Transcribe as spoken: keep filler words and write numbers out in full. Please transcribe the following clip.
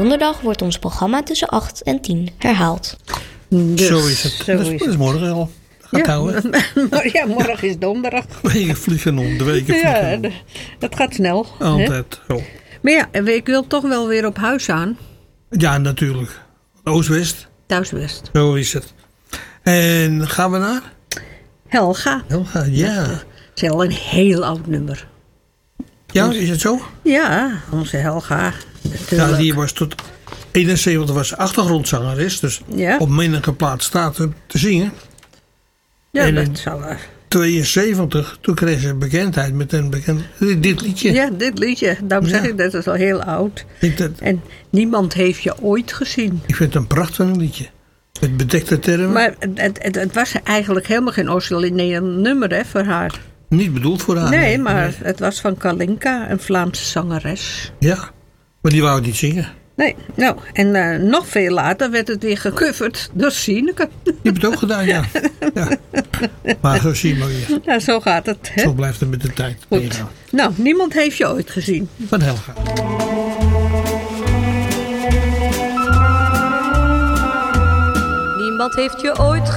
donderdag wordt ons programma tussen acht en tien herhaald. Dus, zo is het. Zo dat, is, is dat is morgen al. Gaat ja. houden. ja, morgen is donderdag. Weken vliegen om, de weken vliegen Ja, om. de- dat gaat snel. hè? Altijd. Zo. Maar ja, ik wil toch wel weer op huis aan. Ja, natuurlijk. Oost-West, Thuiswest. zo is het. En gaan we naar? Helga. Helga, ja. Het is al een heel oud nummer. Ja, is het zo? Ja, onze Helga. Natuurlijk. Ja, die was tot eenenzeventig was achtergrondzangeres. Dus Ja. op menige plaats staat ze te zingen. Ja, en dat in- zal er. tweeënzeventig, toen kreeg ze bekendheid met een bekend, dit liedje. Ja, dit liedje. Daarom zeg Ja. ik dat is al heel oud. Ik, dat, En niemand heeft je ooit gezien. ik vind het een prachtig liedje. Met bedekte termen. Maar het, het, het, het was eigenlijk helemaal geen origineel nummer hè, voor haar. Niet bedoeld voor haar. nee, maar nee. het was van Kalinka, een Vlaamse zangeres. Ja, maar die wou niet zingen. Nee, nou, en eh, nog veel later werd het weer gecoverd door Sineke. Die heeft het ook gedaan, ja. ja. Maar zo zie je maar weer. Ja, zo gaat het. Hè? Zo blijft het met de tijd. Goed. meegaan. Nou, niemand heeft je ooit gezien. Van Helga. Niemand heeft je ooit